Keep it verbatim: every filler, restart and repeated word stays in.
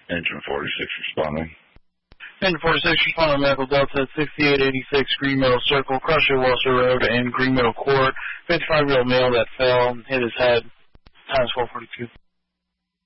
Engine forty-six responding. Engine forty-six responding, Medical Delta at sixty-eight eighty-six Green Meadow Circle, Crusher, Wilshire Road, and Green Meadow Court. fifty-five-year-old male that fell, hit his head, times four forty-two.